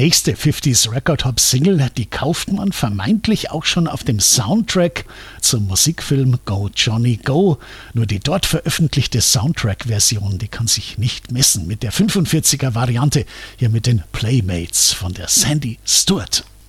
nächste 50s Record Hop Single, die kauft man vermeintlich auch schon auf dem Soundtrack zum Musikfilm Go Johnny Go. Nur die dort veröffentlichte Soundtrack-Version, die kann sich nicht messen mit der 45er-Variante hier mit den Playmates von der Sandy Stewart.